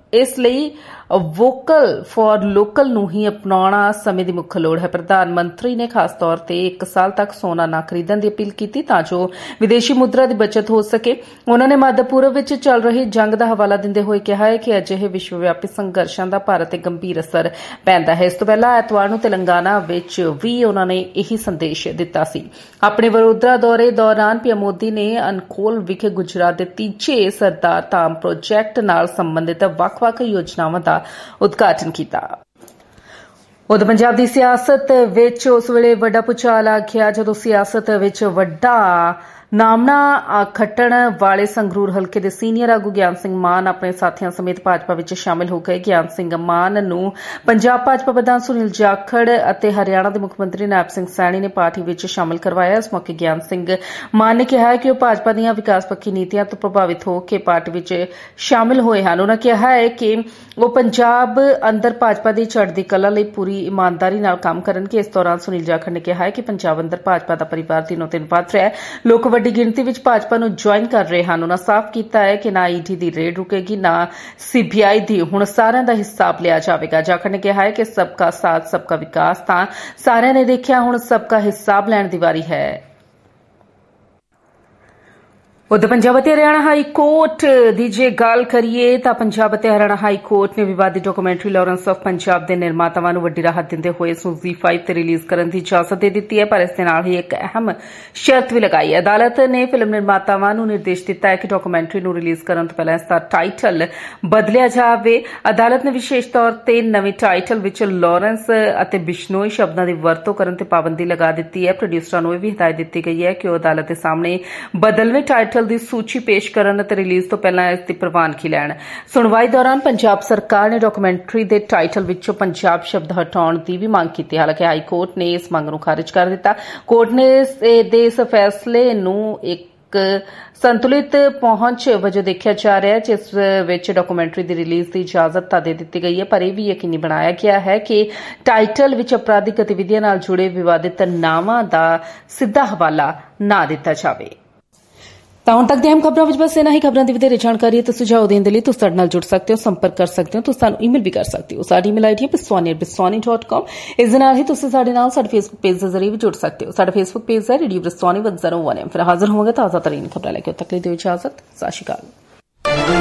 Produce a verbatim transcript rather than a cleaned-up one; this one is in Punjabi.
इस ਲਈ ਵੋਕਲ ਫॉर ਲੋਕਲ ਨੂੰ ਹੀ ਅਪਣਾਉਣਾ ਸਮੇਂ ਦੀ ਮੁੱਖ ਲੋੜ ਹੈ। ਪ੍ਰਧਾਨ ਮੰਤਰੀ ਨੇ ਖਾਸ ਤੌਰ ਤੇ ਇੱਕ ਸਾਲ ਤੱਕ ਸੋਨਾ ਨਾ ਖਰੀਦਣ ਦੀ ਅਪੀਲ ਕੀਤੀ ਤਾਂ ਜੋ ਵਿਦੇਸ਼ੀ ਮੁਦਰਾ ਦੀ ਬਚਤ ਹੋ ਸਕੇ। ਉਨ੍ਹਾਂ ਨੇ ਮੱਧ ਪੂਰਬ ਵਿੱਚ ਚੱਲ ਰਹੀ ਜੰਗ ਦਾ ਹਵਾਲਾ ਦਿੰਦੇ ਹੋਏ ਕਿਹਾ ਹੈ ਕਿ ਅਜਿਹੇ ਵਿਸ਼ਵਵਿਆਪੀ ਸੰਘਰਸ਼ਾਂ ਦਾ ਭਾਰਤ ਤੇ ਗੰਭੀਰ ਅਸਰ ਪੈਂਦਾ ਹੈ। ਇਸ ਤੋਂ ਪਹਿਲਾਂ ਐਤਵਾਰ ਨੂੰ ਤੇਲੰਗਾਨਾ ਵਿੱਚ ਵੀ ਉਨ੍ਹਾਂ ਨੇ ਇਹੀ ਸੰਦੇਸ਼ ਦਿੱਤਾ ਸੀ। ਆਪਣੇ ਵਡੋਦਰਾ ਦੌਰੇ ਦੌਰਾਨ ਪੀਐਮ ਮੋਦੀ ਨੇ ਅਨਕੋਲ ਵਿਖੇ ਗੁਜਰਾਤ ਦੇ ਤੀਜੇ ਸਰਦਾਰ ਧਾਮ ਪ੍ਰੋਜੈਕਟ ਨਾਲ ਸੰਬੰਧਿਤ ਵੱਖ-ਵੱਖ ਯੋਜਨਾਵਾਂ ਦਾ ਉਦਘਾਟਨ ਕੀਤਾ। ਉਧਰ ਪੰਜਾਬ ਦੀ ਸਿਆਸਤ ਵਿੱਚ ਉਸ ਵੇਲੇ ਵੱਡਾ ਭੁਚਾਲ ਆ ਗਿਆ ਜਦੋਂ ਸਿਆਸਤ ਵਿੱਚ ਵੱਡਾ ਨਾਮਣਾ ਖੱਟਣ ਵਾਲੇ ਸੰਗਰੂਰ ਹਲਕੇ ਦੇ ਸੀਨੀਅਰ ਆਗੂ ਗਿਆਨ ਸਿੰਘ ਮਾਨ ਆਪਣੇ ਸਾਥੀਆਂ ਸਮੇਤ ਭਾਜਪਾ ਵਿੱਚ ਸ਼ਾਮਿਲ ਹੋ ਗਏ। ਗਿਆਨ ਸਿੰਘ ਮਾਨ ਨੂੰ ਪੰਜਾਬ ਭਾਜਪਾ ਪ੍ਰਧਾਨ ਸੁਨੀਲ ਜਾਖੜ ਅਤੇ ਹਰਿਆਣਾ ਦੇ ਮੁੱਖ ਮੰਤਰੀ ਨਾਇਬ ਸਿੰਘ ਸੈਣੀ ਨੇ ਪਾਰਟੀ ਵਿੱਚ ਸ਼ਾਮਿਲ ਕਰਵਾਇਆ। ਇਸ ਮੌਕੇ ਗਿਆਨ ਸਿੰਘ ਮਾਨ ਨੇ ਕਿਹਾ ਕਿ ਉਹ ਭਾਜਪਾ ਦੀਆਂ ਵਿਕਾਸ ਪੱਖੀ ਨੀਤੀਆਂ ਤੋਂ ਪ੍ਰਭਾਵਿਤ ਹੋ ਕੇ ਪਾਰਟੀ ਵਿੱਚ ਸ਼ਾਮਿਲ ਹੋਏ ਹਨ। ਉਨ੍ਹਾਂ ਕਿਹਾ ਹੈ ਕਿ ਉਹ ਪੰਜਾਬ ਅੰਦਰ ਭਾਜਪਾ ਦੀ ਚੜ੍ਹਦੀ ਕਲਾ ਲਈ ਪੂਰੀ ਇਮਾਨਦਾਰੀ ਨਾਲ ਕੰਮ ਕਰਨਗੇ। ਇਸ ਦੌਰਾਨ ਸੁਨੀਲ ਜਾਖੜ ਨੇ ਕਿਹਾ ਕਿ ਪੰਜਾਬ ਅੰਦਰ ਭਾਜਪਾ ਦਾ ਪਰਿਵਾਰ ਦਿਨੋਂ ਦਿਨ ਵੱਧ ਰਿਹਾ ਹੈ। ਲੋਕ ਵੱਡੀ ਗਿਣਤੀ ਵਿੱਚ ਭਾਜਪਾ ਨੂੰ ਜੁਆਇਨ ਕਰ ਰਹੇ ਹਨ। ਉਨ੍ਹਾਂ ਸਾਫ਼ ਕੀਤਾ ਹੈ ਕਿ ਨਾ ਈਡੀ ਦੀ ਰੇਡ ਰੁਕੇਗੀ ਨਾ ਸੀਬੀਆਈ ਦੀ। ਹੁਣ ਸਾਰਿਆਂ ਦਾ ਹਿਸਾਬ ਲਿਆ ਜਾਵੇਗਾ। ਜਾਖੜ ਨੇ ਕਿਹਾ ਹੈ ਕਿ ਸਬਕਾ ਸਾਥ ਸਬਕਾ ਵਿਕਾਸ ਤਾਂ ਸਾਰਿਆਂ ਨੇ ਦੇਖਿਆ, ਹੁਣ ਸਬਕਾ ਹਿਸਾਬ ਲੈਣ ਦੀ ਵਾਰੀ ਹੈ। ਉਧਰ ਪੰਜਾਬ ਅਤੇ ਹਰਿਆਣਾ ਹਾਈ ਕੋਰਟ ਦੀ ਜੇ ਗੱਲ ਕਰੀਏ ਤਾਂ ਪੰਜਾਬ ਅਤੇ ਹਰਿਆਣਾ ਹਾਈ ਕੋਰਟ ਨੇ ਵਿਵਾਦੀ ਡਾਕੂਮੈਂਟਰੀ ਲਾਰੈਂਸ ਆਫ ਪੰਜਾਬ ਦੇ ਨਿਰਮਾਤਾਵਾਂ ਨੂੰ ਵੱਡੀ ਰਾਹਤ ਦਿੰਦੇ ਹੋਏ ਇਸ ਨੂੰ ਜ਼ੀ ਫਾਈਵ ਤੇ ਰਿਲੀਜ਼ ਕਰਨ ਦੀ ਇਜਾਜ਼ਤ ਦੇ ਦਿੱਤੀ ਹੈ, ਪਰ ਇਸ ਦੇ ਨਾਲ ਹੀ ਇੱਕ ਅਹਿਮ ਸ਼ਰਤ ਵੀ ਲਗਾਈ ਹੈ। ਅਦਾਲਤ ਨੇ ਫਿਲਮ ਨਿਰਮਾਤਾਵਾਂ ਨੂੰ ਨਿਰਦੇਸ਼ ਦਿੱਤਾ ਹੈ ਕਿ ਡਾਕੂਮੈਂਟਰੀ ਨੂੰ ਰਿਲੀਜ਼ ਕਰਨ ਤੋਂ ਪਹਿਲਾਂ ਇਸ ਦਾ ਟਾਈਟਲ ਬਦਲਿਆ ਜਾਵੇ। ਅਦਾਲਤ ਨੇ ਵਿਸ਼ੇਸ਼ ਤੌਰ ਤੇ ਨਵੇਂ ਟਾਈਟਲ ਵਿੱਚ ਲਾਰੈਂਸ ਅਤੇ ਬਿਸ਼ਨੋਈ ਸ਼ਬਦਾਂ ਦੀ ਵਰਤੋਂ ਕਰਨ ਤੇ ਪਾਬੰਦੀ ਲਗਾ ਦਿੱਤੀ ਹੈ। ਪ੍ਰੋਡਿਊਸਰਾਂ ਨੂੰ ਇਹ ਵੀ ਹਦਾਇਤ ਦਿੱਤੀ ਗਈ ਹੈ ਕਿ ਉਹ ਅਦਾਲਤ ਦੇ ਸਾਹਮਣੇ ਬਦਲਵੇਂ ਟਾਈਟਲ ਦੀ ਸੂਚੀ ਪੇਸ਼ ਕਰਨ ਅਤੇ ਰਿਲੀਜ਼ ਤੋਂ ਪਹਿਲਾਂ ਇਸ ਦੀ ਪ੍ਰਵਾਨਗੀ ਲੈਣ। ਸੁਣਵਾਈ ਦੌਰਾਨ ਪੰਜਾਬ ਸਰਕਾਰ ਨੇ ਡਾਕੂਮੈਂਟਰੀ ਦੇ ਟਾਈਟਲ ਵਿੱਚੋਂ ਪੰਜਾਬ ਸ਼ਬਦ ਹਟਾਉਣ ਦੀ ਵੀ ਮੰਗ ਕੀਤੀ। ਹਾਲਾਂਕਿ ਹਾਈ ਕੋਰਟ ਨੇ ਇਸ ਮੰਗ ਨੂੰ ਖਾਰਜ ਕਰ ਦਿੱਤਾ। ਕੋਰਟ ਨੇ ਦੇ ਇਸ ਫੈਸਲੇ ਨੂੰ ਇੱਕ ਸੰਤੁਲਿਤ ਪਹੁੰਚ ਵਜੋਂ ਦੇਖਿਆ ਜਾ ਰਿਹਾ ਹੈ, ਜਿਸ ਵਿੱਚ ਡਾਕੂਮੈਂਟਰੀ ਦੀ ਰਿਲੀਜ਼ ਦੀ ਇਜਾਜ਼ਤ ਤਾਂ ਦੇ ਦਿੱਤੀ ਗਈ ਹੈ, ਪਰ ਇਹ ਵੀ ਯਕੀਨੀ ਬਣਾਇਆ ਗਿਆ ਹੈ ਕਿ ਟਾਈਟਲ ਵਿੱਚ ਅਪਰਾਧਿਕ ਗਤੀਵਿਧੀਆਂ ਨਾਲ ਜੁੜੇ ਵਿਵਾਦਿਤ ਨਾਵਾਂ ਦਾ ਸਿੱਧਾ ਹਵਾਲਾ ਨਾ ਦਿੱਤਾ ਜਾਵੇ। ਤਾਂ ਹੁਣ ਤੱਕ ਦੀਆਂ ਅਹਿਮ ਖਬਰਾਂ ਵਿੱਚ ਬਸ ਇਹਨਾਂ ਹੀ ਖਬਰਾਂ ਦੀ ਵਧੇਰੇ ਜਾਣਕਾਰੀ ਅਤੇ ਸੁਝਾਅ ਦੇਣ ਦੇ ਲਈ ਤੁਸੀਂ ਸਾਡੇ ਨਾਲ ਜੁੜ ਸਕਦੇ ਹੋ, ਸੰਪਰਕ ਕਰ ਸਕਦੇ ਹੋ। ਤੁਸੀਂ ਸਾਨੂੰ ਈਮੇਲ ਵੀ ਕਰ ਸਕਦੇ ਹੋ। ਸਾਡੀ ਈਮੇਲ ਆਈਡੀ ਹੈ ਬਿਸਵਾਨੀ ਐਟ ਬਿਸਵਾਨੀ ਡਾਟ ਕਾਮ। ਇਸ ਦੇ ਨਾਲ ਹੀ ਤੁਸੀਂ ਸਾਡੇ ਨਾਲ ਸਾਡੇ ਫੇਸਬੁੱਕ ਪੇਜ ਦੇ ਜ਼ਰੀਏ ਵੀ ਜੁੜ ਸਕਦੇ ਹੋ। ਸਾਡਾ ਫੇਸਬੁੱਕ ਪੇਜ ਹੈ ਰੇਡੀਓ ਬਿਸਵਾਨੀ ਇੱਕ ਜ਼ੀਰੋ ਇੱਕ ਐਮ। ਫਿਰ ਹਾਜ਼ਰ ਹੋਵਾਂਗੇ ਤਾਜ਼ਾ ਤਰੀਨ ਖਬਰਾਂ ਲੈ ਕੇ। ਉਦ ਤੱਕ ਲਈ ਦਿਓ ਇਜਾਜ਼ਤ। ਸਤਿ ਸ਼੍ਰੀ ਅਕਾਲ।